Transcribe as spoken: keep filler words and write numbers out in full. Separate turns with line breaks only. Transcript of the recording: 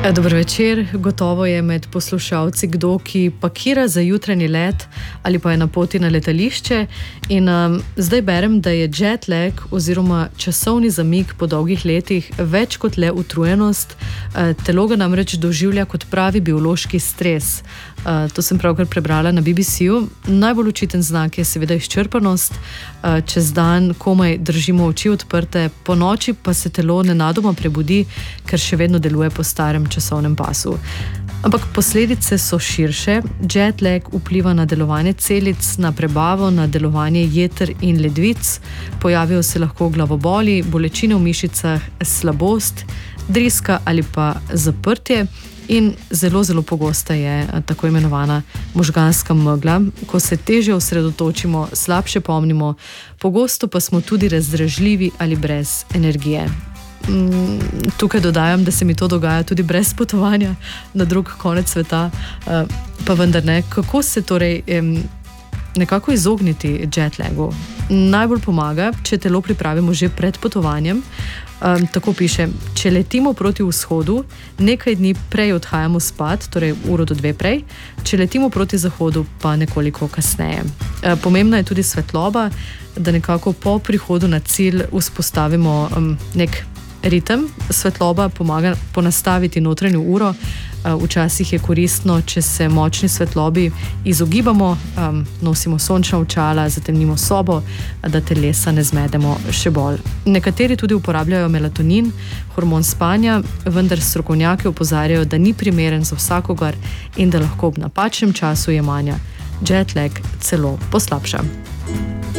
Dober večer, gotovo je med poslušalci kdo, ki pakira za jutranji let ali pa je na poti na letališče in um, zdaj berem, da je jet lag oziroma časovni zamik po dolgih letih več kot le utrujenost, uh, telo ga namreč doživlja kot pravi biološki stres. Uh, to sem pravkar prebrala na B B C-ju. Najbolj očiten znak je seveda izčrpanost, uh, čez dan komaj držimo oči odprte, po noči pa se telo nenadoma prebudi, ker še vedno deluje po starem časovnem pasu. Ampak posledice so širše. Jet lag vpliva na delovanje celic, na prebavo, na delovanje jeter in ledvic. Pojavijo se lahko glavoboli, bolečine v mišicah, slabost, driska ali pa zaprtje. In zelo, zelo pogosta je tako imenovana možganska megla, ko se težje osredotočimo, slabše pomnimo, pogosto pa smo tudi razdražljivi ali brez energije. Tukaj dodajam, da se mi to dogaja tudi brez potovanja na drug konec sveta, pa vendar ne. Kako se torej nekako izogniti jet lagu? Najbolj pomaga, če telo pripravimo že pred potovanjem. Um, tako piše, če letimo proti vzhodu, nekaj dni prej odhajamo spat, torej uro do dve prej, če letimo proti zahodu, pa nekoliko kasneje. E, pomembna je tudi svetloba, da nekako po prihodu na cilj vzpostavimo um, nek ritem. Svetloba pomaga ponastaviti notranjo uro. Včasih je koristno, če se močni svetlobi izogibamo, um, nosimo sončna očala, zatemnimo sobo, da telesa ne zmedemo še bolj. Nekateri tudi uporabljajo melatonin, hormon spanja, vendar strokovnjaki opozarjajo, da ni primeren za vsakogar in da lahko ob napačnem času jemanja jet lag celo poslabša.